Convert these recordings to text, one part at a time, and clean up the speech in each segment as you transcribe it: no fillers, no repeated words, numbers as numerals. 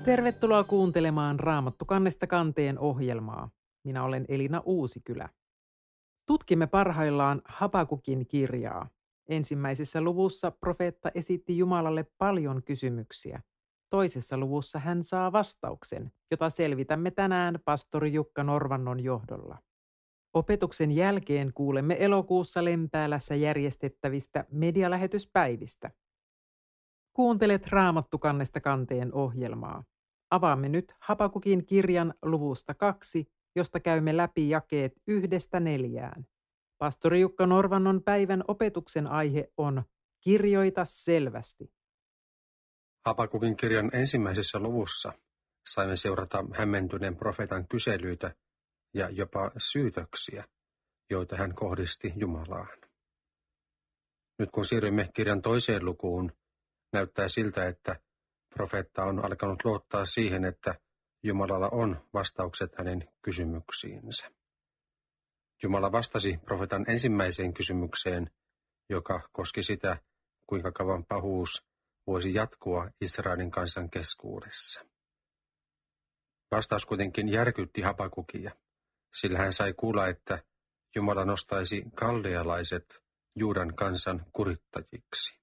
Tervetuloa kuuntelemaan Raamattu kannesta kanteen ohjelmaa. Minä olen Elina Uusikylä. Tutkimme parhaillaan Habakukin kirjaa. Ensimmäisessä luvussa profeetta esitti Jumalalle paljon kysymyksiä. Toisessa luvussa hän saa vastauksen, jota selvitämme tänään pastori Jukka Norvannon johdolla. Opetuksen jälkeen kuulemme elokuussa Lempäälässä järjestettävistä medialähetyspäivistä. Kuuntelet Raamattu kannesta kanteen ohjelmaa. Avaamme nyt Habakukin kirjan luvusta 2, josta käymme läpi jakeet 1–4. Pastori Jukka Norvannon päivän opetuksen aihe on Kirjoita selvästi. Habakukin kirjan ensimmäisessä luvussa saimme seurata hämmentyneen profeetan kyselyitä ja jopa syytöksiä, joita hän kohdisti Jumalaan. Nyt kun siirrymme kirjan toiseen lukuun, näyttää siltä, että profeetta on alkanut luottaa siihen, että Jumalalla on vastaukset hänen kysymyksiinsä. Jumala vastasi profeetan ensimmäiseen kysymykseen, joka koski sitä, kuinka kauan pahuus voisi jatkua Israelin kansan keskuudessa. Vastaus kuitenkin järkytti Habakukia, sillä hän sai kuulla, että Jumala nostaisi kaldealaiset Juudan kansan kurittajiksi.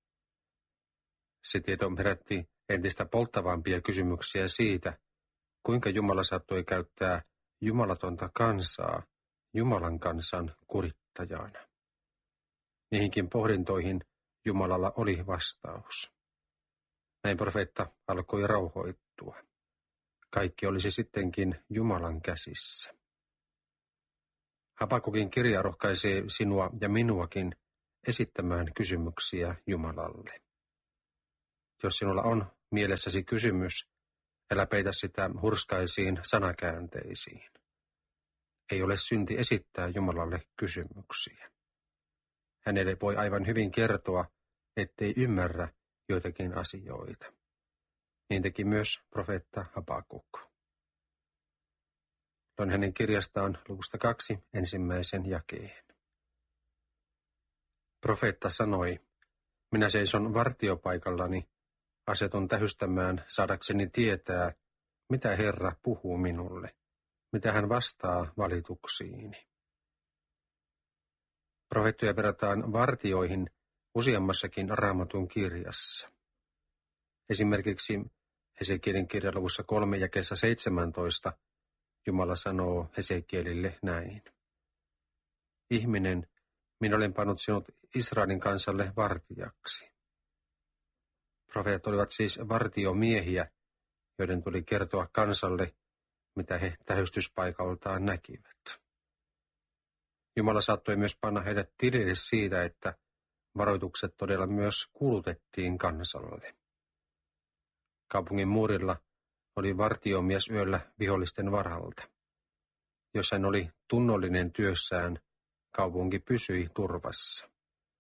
Se tieto herätti entistä polttavampia kysymyksiä siitä, kuinka Jumala saattoi käyttää jumalatonta kansaa Jumalan kansan kurittajana. Niihinkin pohdintoihin Jumalalla oli vastaus. Näin profeetta alkoi rauhoittua. Kaikki olisi sittenkin Jumalan käsissä. Habakukin kirja rohkaisee sinua ja minuakin esittämään kysymyksiä Jumalalle. Jos sinulla on mielessäsi kysymys, älä peitä sitä hurskaisiin sanakäänteisiin. Ei ole synti esittää Jumalalle kysymyksiä. Hänelle voi aivan hyvin kertoa, ettei ymmärrä joitakin asioita. Niin teki myös profeetta Habakuk. Luen hänen kirjastaan luvusta 2 ensimmäisen jakeen. Profeetta sanoi, minä seison vartiopaikallani, asetun tähystämään saadakseni tietää, mitä Herra puhuu minulle, mitä hän vastaa valituksiini. Profeettoja verrataan vartioihin useammassakin Raamatun kirjassa. Esimerkiksi Hesekielin kirjan luvussa 3 jakeessa 17 Jumala sanoo Hesekielille näin. Ihminen, minä olen pannut sinut Israelin kansalle vartijaksi. Profeetat olivat siis vartiomiehiä, joiden tuli kertoa kansalle, mitä he tähystyspaikaltaan näkivät. Jumala saattoi myös panna heidät tilille siitä, että varoitukset todella myös kuulutettiin kansalle. Kaupungin muurilla oli vartiomies yöllä vihollisten varalta. Jos hän oli tunnollinen työssään, kaupunki pysyi turvassa.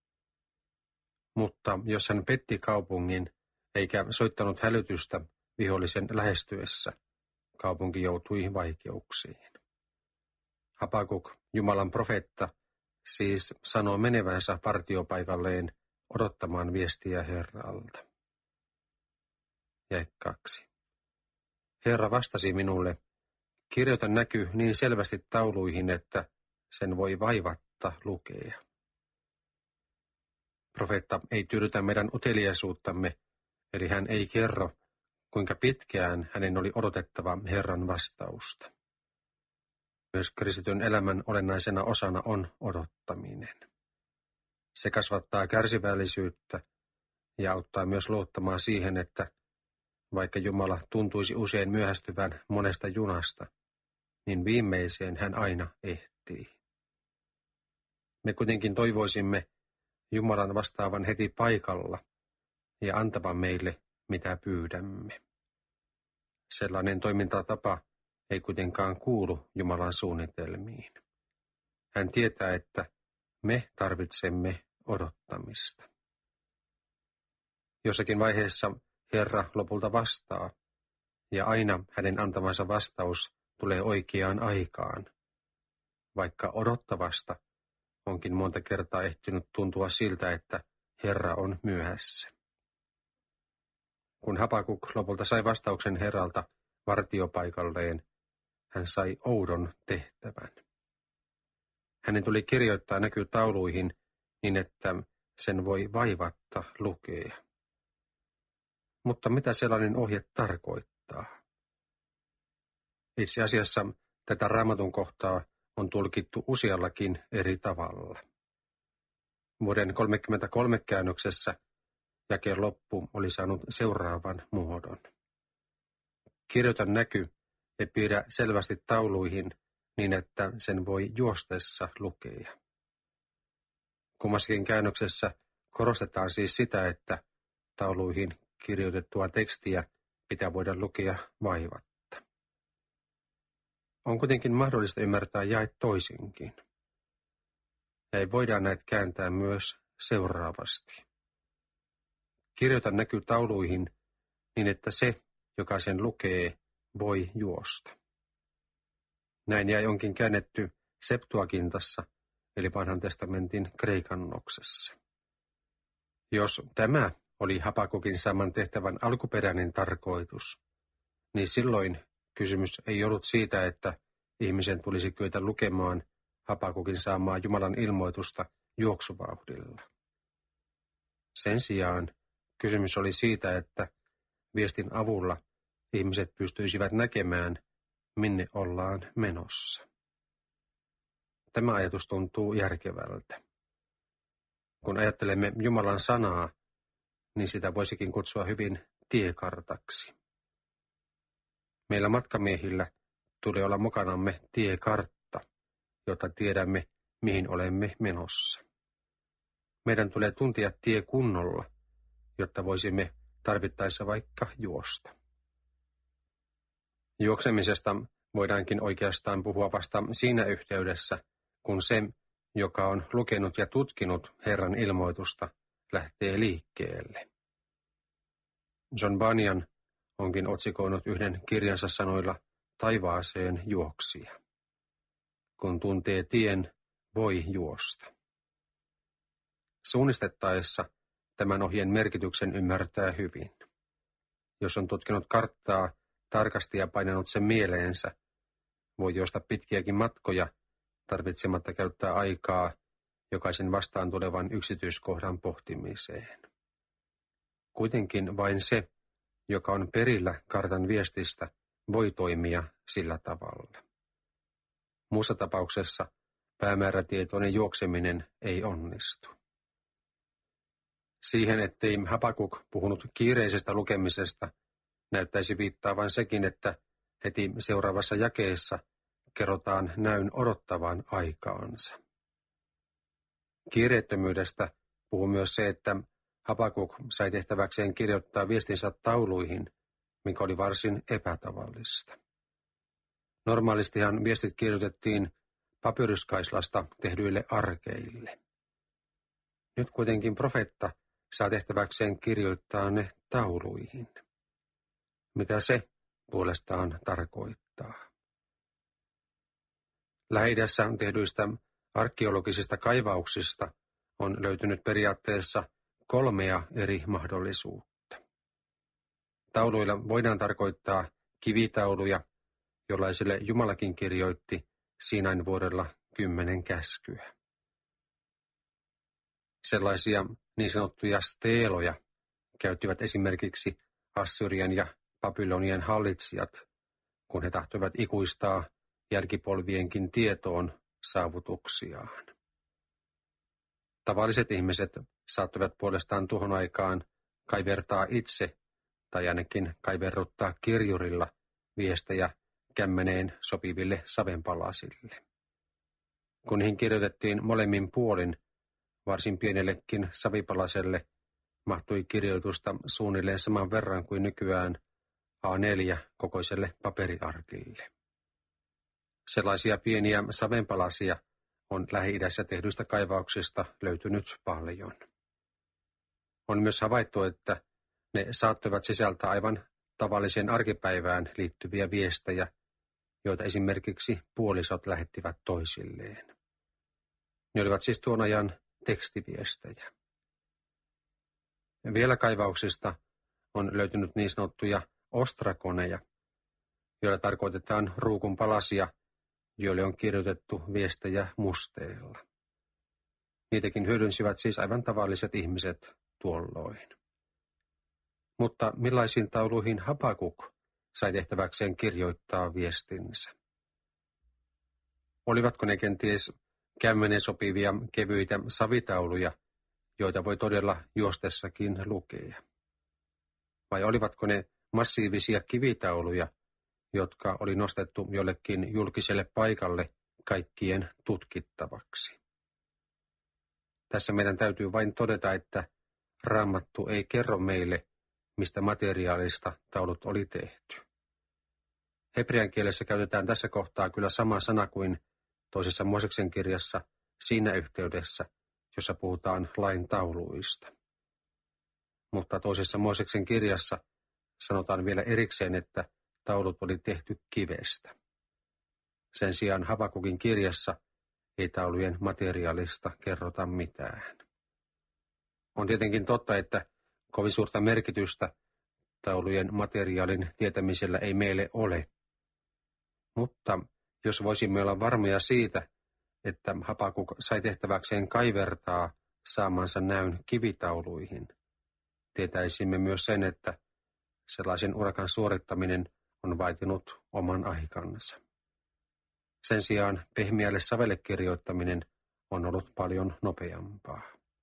Mutta jos hän petti kaupungin eikä soittanut hälytystä vihollisen lähestyessä, kaupunki joutui vaikeuksiin. Habakuk, Jumalan profeetta, siis sanoo menevänsä vartiopaikalleen odottamaan viestiä Herralta. Jae 2. Herra vastasi minulle, kirjoita näky niin selvästi tauluihin, että sen voi vaivatta lukea. Profeetta ei tyydytä meidän uteliaisuuttamme, eli hän ei kerro, kuinka pitkään hänen oli odotettava Herran vastausta. Myös kristityn elämän olennaisena osana on odottaminen. Se kasvattaa kärsivällisyyttä ja auttaa myös luottamaan siihen, että vaikka Jumala tuntuisi usein myöhästyvän monesta junasta, niin viimeiseen hän aina ehtii. Me kuitenkin toivoisimme Jumalan vastaavan heti paikalla ja antavan meille, mitä pyydämme. Sellainen toimintatapa ei kuitenkaan kuulu Jumalan suunnitelmiin. Hän tietää, että me tarvitsemme odottamista. Jossakin vaiheessa Herra lopulta vastaa, ja aina hänen antamansa vastaus tulee oikeaan aikaan, vaikka odottavasta onkin monta kertaa ehtinyt tuntua siltä, että Herra on myöhässä. Kun Habakuk lopulta sai vastauksen Herralta vartiopaikalleen, hän sai oudon tehtävän. Hänen tuli kirjoittaa näky tauluihin niin, että sen voi vaivatta lukea. Mutta mitä sellainen ohje tarkoittaa? Itse asiassa tätä Raamatun kohtaa on tulkittu useallakin eri tavalla. Vuoden 1933 käännöksessä jakeen loppu oli saanut seuraavan muodon. Kirjoita näky ja piirrä selvästi tauluihin niin, että sen voi juostessa lukea. Kummassakin käännöksessä korostetaan siis sitä, että tauluihin kirjoitettua tekstiä pitää voida lukea vaivatta. On kuitenkin mahdollista ymmärtää jae toisinkin. Ja voidaan näitä kääntää myös seuraavasti. Kirjoita näky tauluihin niin, että se, joka sen lukee, voi juosta. Näin jäi onkin käännetty Septuagintassa, eli vanhan testamentin kreikannoksessa. Jos tämä oli Habakukin saaman tehtävän alkuperäinen tarkoitus, niin silloin kysymys ei ollut siitä, että ihmisen tulisi kyetä lukemaan Habakukin saamaa Jumalan ilmoitusta juoksuvauhdilla. Sen sijaan kysymys oli siitä, että viestin avulla ihmiset pystyisivät näkemään, minne ollaan menossa. Tämä ajatus tuntuu järkevältä. Kun ajattelemme Jumalan sanaa, niin sitä voisikin kutsua hyvin tiekartaksi. Meillä matkamiehillä tulee olla mukanamme tiekartta, jotta tiedämme, mihin olemme menossa. Meidän tulee tuntea tie kunnolla, jotta voisimme tarvittaessa vaikka juosta. Juoksemisesta voidaankin oikeastaan puhua vasta siinä yhteydessä, kun se, joka on lukenut ja tutkinut Herran ilmoitusta, lähtee liikkeelle. John Bunyan onkin otsikoinut yhden kirjansa sanoilla taivaaseen juoksija. Kun tuntee tien, voi juosta. Suunnistettaessa tämän ohjeen merkityksen ymmärtää hyvin. Jos on tutkinut karttaa tarkasti ja painanut sen mieleensä, voi juosta pitkiäkin matkoja tarvitsematta käyttää aikaa jokaisen vastaan tulevan yksityiskohdan pohtimiseen. Kuitenkin vain se, joka on perillä kartan viestistä, voi toimia sillä tavalla. Muussa tapauksessa päämäärätietoinen juokseminen ei onnistu. Siihen, ettei Habakuk puhunut kiireisestä lukemisesta, näyttäisi viittaavan sekin, että heti seuraavassa jakeessa kerrotaan näyn odottavan aikaansa. Kiireettömyydestä puhuu myös se, että Habakuk sai tehtäväkseen kirjoittaa viestinsä tauluihin, mikä oli varsin epätavallista. Normaalistihan viestit kirjoitettiin papyruskaislasta tehdyille arkeille. Nyt kuitenkin profeetta saa tehtäväkseen kirjoittaa ne tauluihin. Mitä se puolestaan tarkoittaa? Lähi-idässä tehdyistä arkeologisista kaivauksista on löytynyt periaatteessa 3 eri mahdollisuutta. Tauluilla voidaan tarkoittaa kivitauluja, jollaisille Jumalakin kirjoitti Siinain vuorella 10 käskyä. Sellaisia niin sanottuja steeloja käyttivät esimerkiksi Assyrian ja Babylonian hallitsijat, kun he tahtoivat ikuistaa jälkipolvienkin tietoon saavutuksiaan. Tavalliset ihmiset saattoivat puolestaan tuohon aikaan kaivertaa itse tai ainakin kaiverruttaa kirjurilla viestejä kämmeneen sopiville savenpalasille. Kun niihin kirjoitettiin molemmin puolin, varsin pienellekin savipalaselle mahtui kirjoitusta suunnilleen saman verran kuin nykyään A4-kokoiselle paperiarkille. Sellaisia pieniä savenpalasia on Lähi-idässä tehdyistä kaivauksista löytynyt paljon. On myös havaittu, että ne saattoivat sisältää aivan tavalliseen arkipäivään liittyviä viestejä, joita esimerkiksi puolisot lähettivät toisilleen. Ne olivat siis tuon ajan tekstiviestejä. Vielä kaivauksista on löytynyt niin sanottuja ostrakoneja, joilla tarkoitetaan ruukun palasia, joille on kirjoitettu viestejä musteella. Niitäkin hyödynsivät siis aivan tavalliset ihmiset tuolloin. Mutta millaisiin tauluihin Habakuk sai tehtäväkseen kirjoittaa viestinsä? Olivatko ne kenties kämmenen sopivia kevyitä savitauluja, joita voi todella juostessakin lukea? Vai olivatko ne massiivisia kivitauluja, jotka oli nostettu jollekin julkiselle paikalle kaikkien tutkittavaksi? Tässä meidän täytyy vain todeta, että Raamattu ei kerro meille, mistä materiaalista taulut oli tehty. Hebrean kielessä käytetään tässä kohtaa kyllä sama sana kuin toisessa Mooseksen kirjassa siinä yhteydessä, jossa puhutaan lain tauluista. Mutta toisessa Mooseksen kirjassa sanotaan vielä erikseen, että taulut oli tehty kivestä. Sen sijaan Habakukin kirjassa ei taulujen materiaalista kerrota mitään. On tietenkin totta, että kovin suurta merkitystä taulujen materiaalin tietämisellä ei meille ole. Mutta jos voisimme olla varmoja siitä, että Habakuk sai tehtäväkseen kaivertaa saamansa näyn kivitauluihin, tietäisimme myös sen, että sellaisen urakan suorittaminen on vaatinut oman aikansa. Sen sijaan pehmeälle savelle kirjoittaminen on ollut paljon nopeampaa.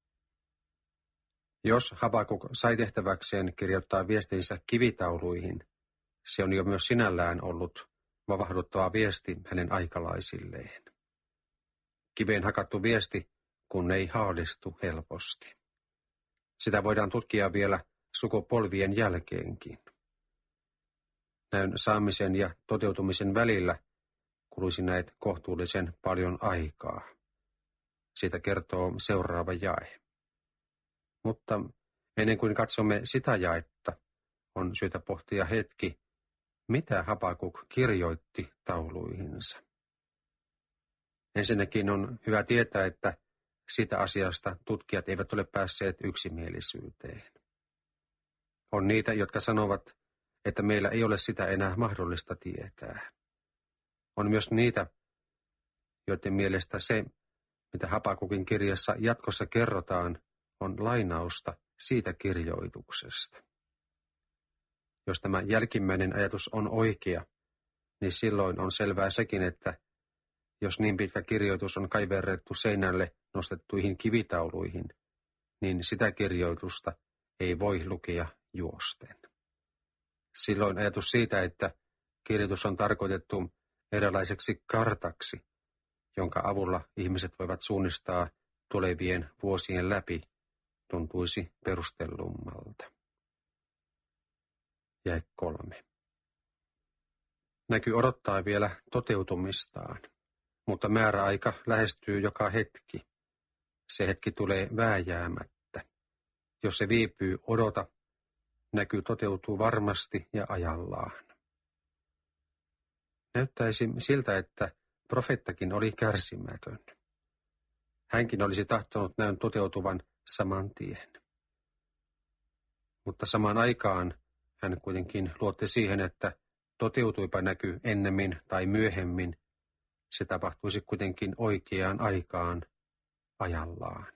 Jos Habakuk sai tehtäväkseen kirjoittaa viestinsä kivitauluihin, se on jo myös sinällään ollut vavahduttava viesti hänen aikalaisilleen. Kiveen hakattu viesti, kun ei haalistu helposti. Sitä voidaan tutkia vielä sukupolvien jälkeenkin. Näyn saamisen ja toteutumisen välillä kuluisi näet kohtuullisen paljon aikaa. Siitä kertoo seuraava jae. Mutta ennen kuin katsomme sitä jaetta, on syytä pohtia hetki, mitä Habakuk kirjoitti tauluihinsa. Ensinnäkin on hyvä tietää, että sitä asiasta tutkijat eivät ole päässeet yksimielisyyteen. On niitä, jotka sanovat, että meillä ei ole sitä enää mahdollista tietää. On myös niitä, joiden mielestä se, mitä Habakukin kirjassa jatkossa kerrotaan, on lainausta siitä kirjoituksesta. Jos tämä jälkimmäinen ajatus on oikea, niin silloin on selvää sekin, että jos niin pitkä kirjoitus on kaiverrettu seinälle nostettuihin kivitauluihin, niin sitä kirjoitusta ei voi lukea juosten. Silloin ajatus siitä, että kirjoitus on tarkoitettu eräänlaiseksi kartaksi, jonka avulla ihmiset voivat suunnistaa tulevien vuosien läpi, tuntuisi perustellummalta. Jae 3. Näky odottaa vielä toteutumistaan, mutta määräaika lähestyy joka hetki. Se hetki tulee vääjäämättä. Jos se viipyy, odota. Näky toteutuu varmasti ja ajallaan. Näyttäisi siltä, että profeettakin oli kärsimätön. Hänkin olisi tahtonut näyn toteutuvan saman tien. Mutta samaan aikaan hän kuitenkin luotti siihen, että toteutuipa näky ennemmin tai myöhemmin, se tapahtuisi kuitenkin oikeaan aikaan ajallaan.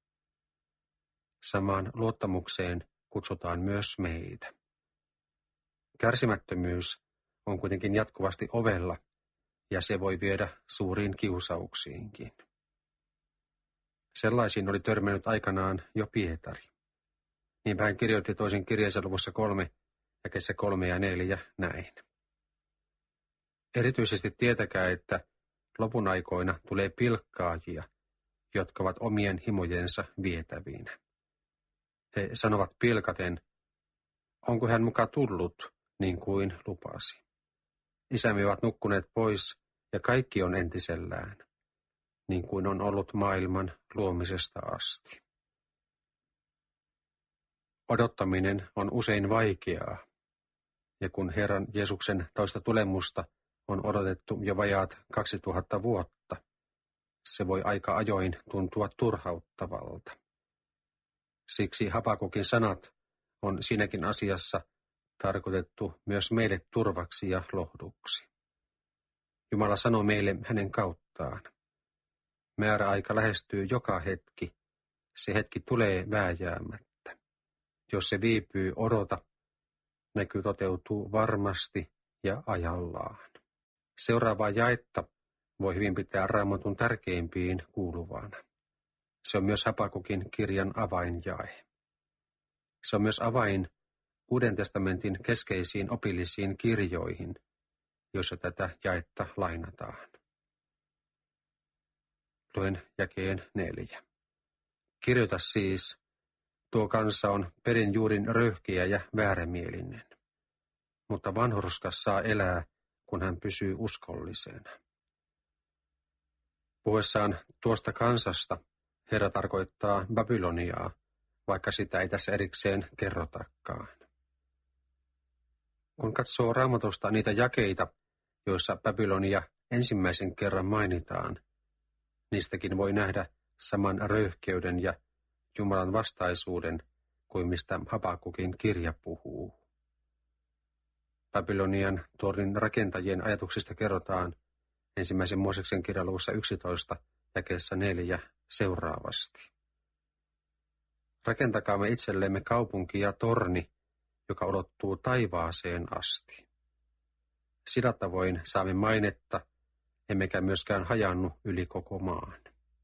Samaan luottamukseen kutsutaan myös meitä. Kärsimättömyys on kuitenkin jatkuvasti ovella, ja se voi viedä suuriin kiusauksiinkin. Sellaisiin oli törmännyt aikanaan jo Pietari. Niinpä hän kirjoitti toisen kirjeensä luvussa 3, jakeissa 3 ja 4 näin. Erityisesti tietäkää, että lopun aikoina tulee pilkkaajia, jotka ovat omien himojensa vietävinä. He sanovat pilkaten, onko hän muka tullut, niin kuin lupasi. Isämme ovat nukkuneet pois, ja kaikki on entisellään, niin kuin on ollut maailman luomisesta asti. Odottaminen on usein vaikeaa, ja kun Herran Jeesuksen toista tulemusta on odotettu jo vajaat 2000 vuotta, se voi aika ajoin tuntua turhauttavalta. Siksi Habakukin sanat on siinäkin asiassa tarkoitettu myös meille turvaksi ja lohduksi. Jumala sanoo meille hänen kauttaan. Määräaika lähestyy joka hetki. Se hetki tulee vääjäämättä. Jos se viipyy, odota. Näky toteutuu varmasti ja ajallaan. Seuraavaa jaetta voi hyvin pitää Raamatun tärkeimpiin kuuluvana. Se on myös Habakukin kirjan avainjae. Se on myös avain Uuden testamentin keskeisiin opillisiin kirjoihin, joissa tätä jaetta lainataan. Luen jakeen 4. Kirjoita siis, tuo kansa on perin juurin röyhkeä ja väärämielinen, mutta vanhurskas saa elää, kun hän pysyy uskollisena. Puhuessaan tuosta kansasta Herra tarkoittaa Babyloniaa, vaikka sitä ei tässä erikseen kerrotakaan. Kun katsoo Raamatusta niitä jakeita, joissa Babylonia ensimmäisen kerran mainitaan, niistäkin voi nähdä saman röyhkeyden ja Jumalan vastaisuuden kuin mistä Habakukin kirja puhuu. Babylonian tornin rakentajien ajatuksista kerrotaan ensimmäisen Mooseksen kirjan luvussa 11 jakeessa 4 seuraavasti. Rakentakaamme itsellemme kaupunki ja torni, joka ulottuu taivaaseen asti. Sillä tavoin saamme mainetta, emmekä myöskään hajannu yli koko maan.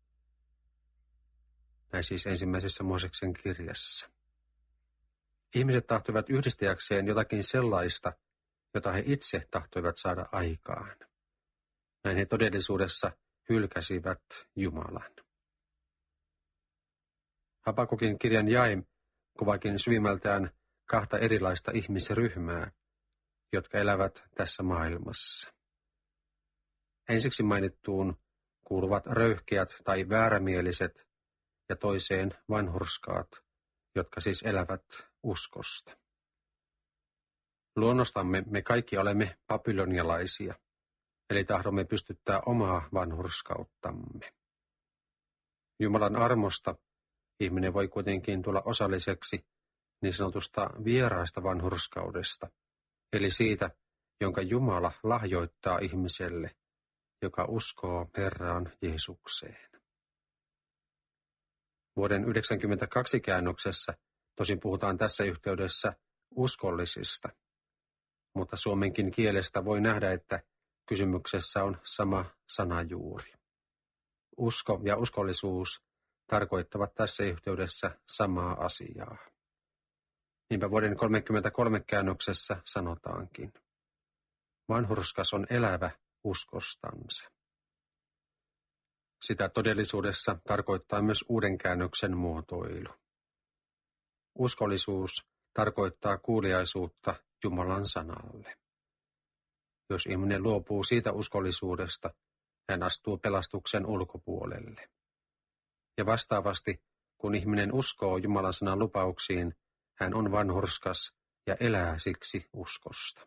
Näin siis ensimmäisessä Mooseksen kirjassa. Ihmiset tahtoivat yhdistäjäkseen jotakin sellaista, jota he itse tahtoivat saada aikaan. Näin he todellisuudessa hylkäsivät Jumalan. Habakukin kirjan jae kuvaakin syvimmältään kahta erilaista ihmisryhmää, jotka elävät tässä maailmassa. Ensiksi mainittuun kuuluvat röyhkeät tai väärämieliset ja toiseen vanhurskaat, jotka siis elävät uskosta. Luonnostamme me kaikki olemme babylonialaisia, eli tahdomme pystyttää omaa vanhurskauttamme. Jumalan armosta ihminen voi kuitenkin tulla osalliseksi niin sanotusta vieraasta vanhurskaudesta, eli siitä, jonka Jumala lahjoittaa ihmiselle, joka uskoo Herraan Jeesukseen. Vuoden 1992 käännöksessä tosin puhutaan tässä yhteydessä uskollisista, mutta suomenkin kielestä voi nähdä, että kysymyksessä on sama sanajuuri. Usko ja uskollisuus tarkoittavat tässä yhteydessä samaa asiaa. Niinpä vuoden 1933 käännöksessä sanotaankin. Vanhurskas on elävä uskostansa. Sitä todellisuudessa tarkoittaa myös uuden käännöksen muotoilu. Uskollisuus tarkoittaa kuuliaisuutta Jumalan sanalle. Jos ihminen luopuu siitä uskollisuudesta, hän astuu pelastuksen ulkopuolelle. Ja vastaavasti, kun ihminen uskoo Jumalan sanan lupauksiin, hän on vanhurskas ja elää siksi uskosta.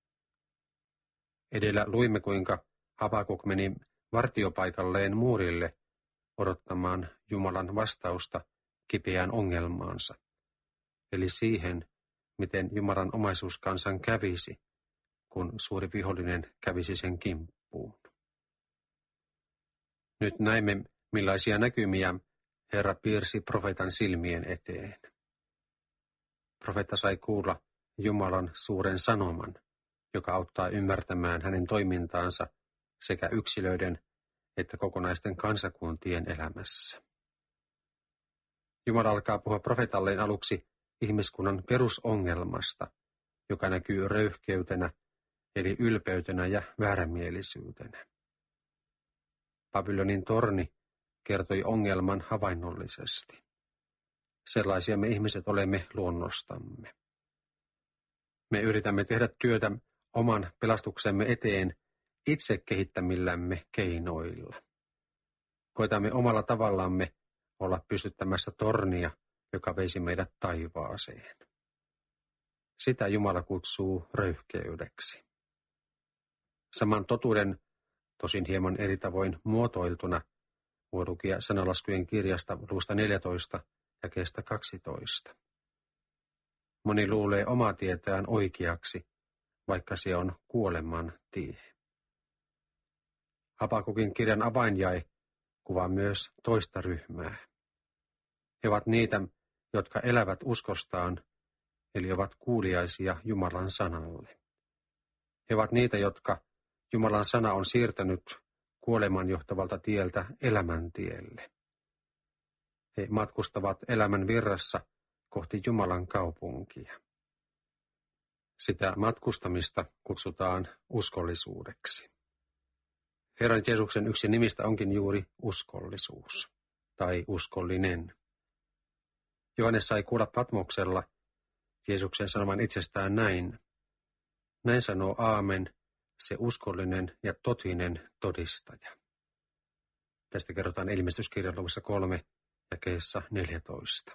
Edellä luimme, kuinka Habakuk meni vartiopaikalleen muurille odottamaan Jumalan vastausta kipeään ongelmaansa, eli siihen, miten Jumalan omaisuuskansan kävisi, kun suuri vihollinen kävisi sen kimppuun. Nyt näemme, millaisia näkymiä Herra piirsi profeetan silmien eteen. Profeetta sai kuulla Jumalan suuren sanoman, joka auttaa ymmärtämään hänen toimintaansa sekä yksilöiden että kokonaisten kansakuntien elämässä. Jumala alkaa puhua profeetalleen aluksi ihmiskunnan perusongelmasta, joka näkyy röyhkeytenä, eli ylpeytenä ja väärämielisyytenä. Babylonin torni kertoi ongelman havainnollisesti. Sellaisia me ihmiset olemme luonnostamme. Me yritämme tehdä työtä oman pelastuksemme eteen itse kehittämillämme keinoilla. Koitamme omalla tavallamme olla pystyttämässä tornia, joka veisi meidät taivaaseen. Sitä Jumala kutsuu röyhkeydeksi. Saman totuuden, tosin hieman eri tavoin muotoiltuna, voi lukea Sanalaskujen kirjasta luvusta 14 jakeesta 12. Moni luulee omaa tietään oikeaksi, vaikka se on kuoleman tie. Habakukin kirjan avainjae kuvaa myös toista ryhmää. He ovat niitä, jotka elävät uskostaan, eli ovat kuuliaisia Jumalan sanalle. He ovat niitä, jotka Jumalan sana on siirtänyt kuoleman johtavalta tieltä elämän tielle. He matkustavat elämän virrassa kohti Jumalan kaupunkia. Sitä matkustamista kutsutaan uskollisuudeksi. Herran Jeesuksen yksi nimistä onkin juuri uskollisuus tai uskollinen. Johannes sai kuulla Patmoksella Jeesuksen sanoman itsestään näin. Näin sanoo Aamen, se uskollinen ja totinen todistaja. Tästä kerrotaan ilmestyskirjan luvussa 3 jakeessa 14.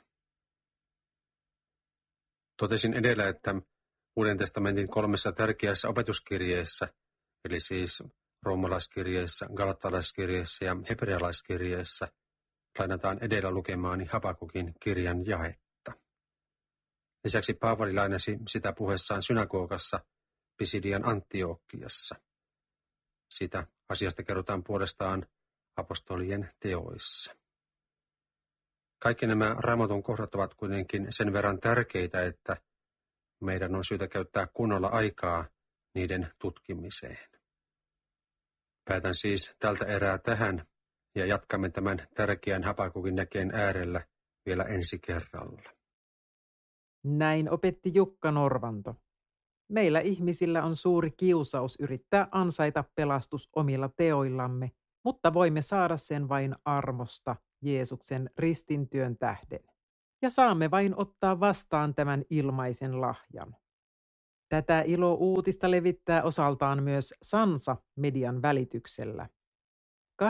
Totesin edellä, että Uuden testamentin 3 tärkeässä opetuskirjeessä, eli siis roomalaiskirjeessä, galattalaiskirjeessä ja hebrealaiskirjeessä, lainataan edellä lukemaani Habakukin kirjan jaetta. Lisäksi Paavali lainasi sitä puheessaan synagogassa Pisidian Antiokiassa. Sitä asiasta kerrotaan puolestaan apostolien teoissa. Kaikki nämä Raamatun kohdat ovat kuitenkin sen verran tärkeitä, että meidän on syytä käyttää kunnolla aikaa niiden tutkimiseen. Päätän siis tältä erää tähän ja jatkamme tämän tärkeän Habakukin näkeen äärellä vielä ensi kerralla. Näin opetti Jukka Norvanto. Meillä ihmisillä on suuri kiusaus yrittää ansaita pelastus omilla teoillamme, mutta voimme saada sen vain armosta Jeesuksen ristintyön tähden. Ja saamme vain ottaa vastaan tämän ilmaisen lahjan. Tätä ilo-uutista levittää osaltaan myös Sansa median välityksellä. 21.–23.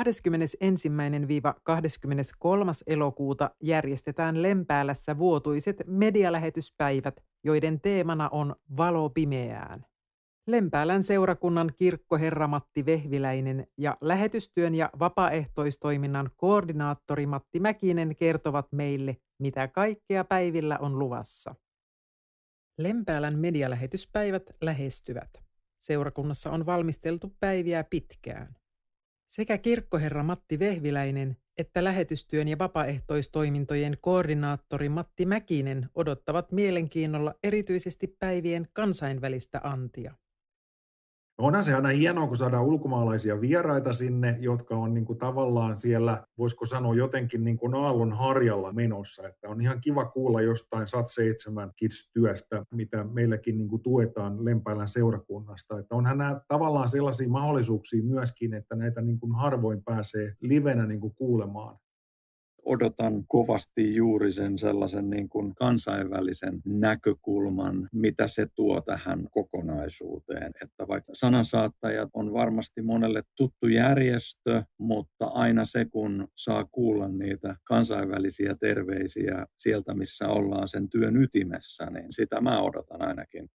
elokuuta järjestetään Lempäälässä vuotuiset medialähetyspäivät, joiden teemana on Valo pimeään. Lempäälän seurakunnan kirkkoherra Matti Vehviläinen ja lähetystyön ja vapaaehtoistoiminnan koordinaattori Matti Mäkinen kertovat meille, mitä kaikkea päivillä on luvassa. Lempäälän medialähetyspäivät lähestyvät. Seurakunnassa on valmisteltu päiviä pitkään. Sekä kirkkoherra Matti Vehviläinen että lähetystyön ja vapaaehtoistoimintojen koordinaattori Matti Mäkinen odottavat mielenkiinnolla erityisesti päivien kansainvälistä antia. Onhan se aina hienoa, kun saadaan ulkomaalaisia vieraita sinne, jotka on niin kuin tavallaan siellä, voisiko sanoa jotenkin niin kuin aallon harjalla menossa. Että on ihan kiva kuulla jostain SAT7 Kids-työstä, mitä meilläkin niin kuin tuetaan Lempäälän seurakunnasta. Että onhan nämä tavallaan sellaisia mahdollisuuksia myöskin, että näitä niin kuin harvoin pääsee livenä niin kuin kuulemaan. Odotan kovasti juuri sen sellaisen niin kuin kansainvälisen näkökulman, mitä se tuo tähän kokonaisuuteen. Että vaikka sanansaattajat on varmasti monelle tuttu järjestö, mutta aina se, kun saa kuulla niitä kansainvälisiä terveisiä sieltä, missä ollaan sen työn ytimessä, niin sitä mä odotan ainakin.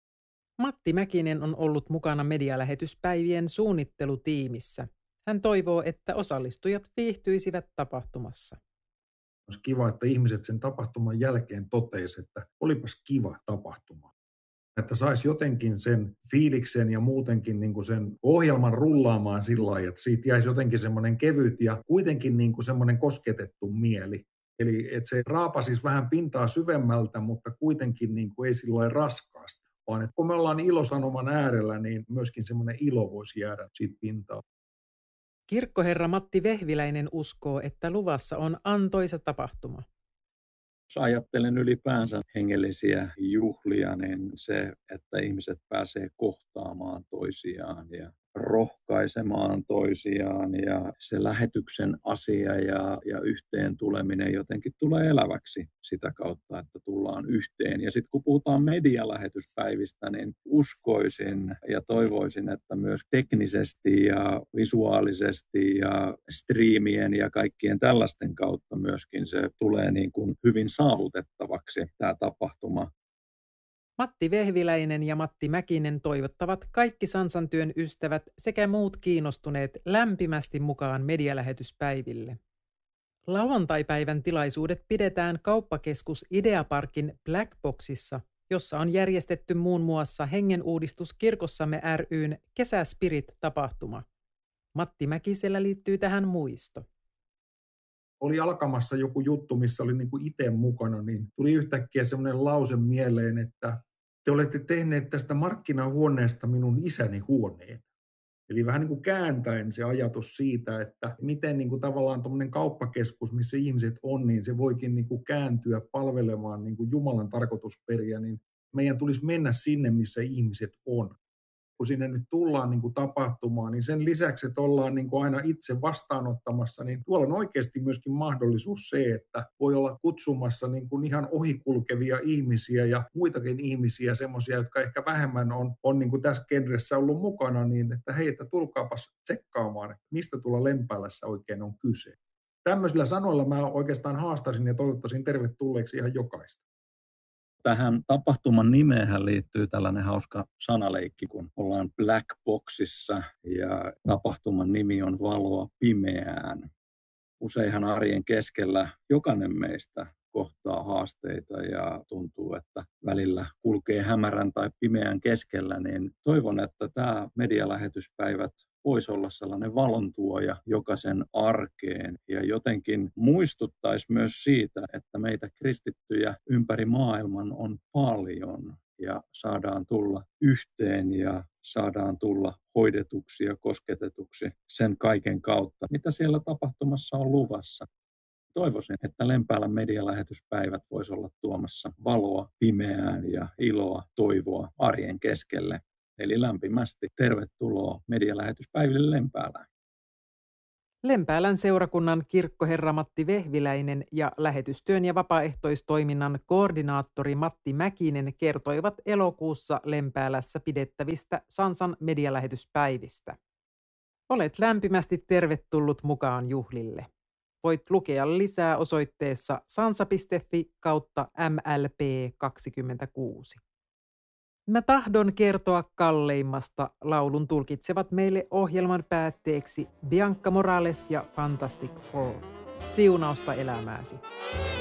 Matti Mäkinen on ollut mukana medialähetyspäivien suunnittelutiimissä. Hän toivoo, että osallistujat viihtyisivät tapahtumassa. Olisi kiva, että ihmiset sen tapahtuman jälkeen toteisivat, että olipas kiva tapahtuma. Että saisi jotenkin sen fiiliksen ja muutenkin niin kuin sen ohjelman rullaamaan sillä lailla, että siitä jäisi jotenkin semmoinen kevyt ja kuitenkin niin kuin semmoinen kosketettu mieli. Eli että se raapasisi vähän pintaa syvemmältä, mutta kuitenkin niin kuin ei sillä lailla raskaasta. Vaan että kun me ollaan ilosanoman äärellä, niin myöskin semmoinen ilo voisi jäädä siitä pintaa. Kirkkoherra Matti Vehviläinen uskoo, että luvassa on antoisa tapahtuma. Jos ajattelen ylipäänsä hengellisiä juhlia, niin se, että ihmiset pääsee kohtaamaan toisiaan ja rohkaisemaan toisiaan ja se lähetyksen asia ja yhteen tuleminen jotenkin tulee eläväksi sitä kautta, että tullaan yhteen. Ja sitten kun puhutaan medialähetyspäivistä, niin uskoisin ja toivoisin, että myös teknisesti ja visuaalisesti ja striimien ja kaikkien tällaisten kautta myöskin se tulee niin kuin hyvin saavutettavaksi tämä tapahtuma. Matti Vehviläinen ja Matti Mäkinen toivottavat kaikki Sansantyön ystävät sekä muut kiinnostuneet lämpimästi mukaan medialähetyspäiville. Lauantaipäivän tilaisuudet pidetään kauppakeskus Ideaparkin Black Boxissa, jossa on järjestetty muun muassa Hengenuudistus kirkossamme ry:n Kesäspirit-tapahtuma. Matti Mäkisellä liittyy tähän muisto. Oli alkamassa joku juttu, missä oli niin kuin itse mukana, niin tuli yhtäkkiä semmoinen lause mieleen, että te olette tehneet tästä markkinahuoneesta minun isäni huoneen. Eli vähän niin kuin kääntäen se ajatus siitä, että miten niin kuin tavallaan tuommoinen kauppakeskus, missä ihmiset on, niin se voikin niin kuin kääntyä palvelemaan niin kuin Jumalan tarkoitusperiä, niin meidän tulisi mennä sinne, missä ihmiset on. Kun sinne nyt tullaan niin kuin tapahtumaan, niin sen lisäksi, että ollaan niin kuin aina itse vastaanottamassa, niin tuolla on oikeasti myöskin mahdollisuus se, että voi olla kutsumassa niin kuin ihan ohikulkevia ihmisiä ja muitakin ihmisiä, semmoisia, jotka ehkä vähemmän on niin kuin tässä genressä ollut mukana, niin että hei, että tulkaapas tsekkaamaan, että mistä tuolla Lempäälässä oikein on kyse. Tämmöisillä sanoilla mä oikeastaan haastaisin ja toivottaisin tervetulleeksi ihan jokaista. Tähän tapahtuman nimeenhän liittyy tällainen hauska sanaleikki, kun ollaan Black Boxissa ja tapahtuman nimi on Valoa pimeään. Useinhan arjen keskellä jokainen meistä kohtaa haasteita ja tuntuu, että välillä kulkee hämärän tai pimeän keskellä, niin toivon, että tämä medialähetyspäivät voisi olla sellainen valontuoja jokaisen arkeen ja jotenkin muistuttaisi myös siitä, että meitä kristittyjä ympäri maailman on paljon ja saadaan tulla yhteen ja saadaan tulla hoidetuksi ja kosketetuksi sen kaiken kautta, mitä siellä tapahtumassa on luvassa. Toivoisin, että Lempäälän medialähetyspäivät voisi olla tuomassa valoa pimeään ja iloa, toivoa arjen keskelle. Eli lämpimästi tervetuloa medialähetyspäiville Lempäälään. Lempäälän seurakunnan kirkkoherra Matti Vehviläinen ja lähetystyön ja vapaaehtoistoiminnan koordinaattori Matti Mäkinen kertoivat elokuussa Lempäälässä pidettävistä Sansan medialähetyspäivistä. Olet lämpimästi tervetullut mukaan juhlille. Voit lukea lisää osoitteessa sansa.fi/mlp26. Mä tahdon kertoa kalleimmasta, laulun tulkitsevat meille ohjelman päätteeksi Bianca Morales ja Fantastic Four. Siunausta elämääsi.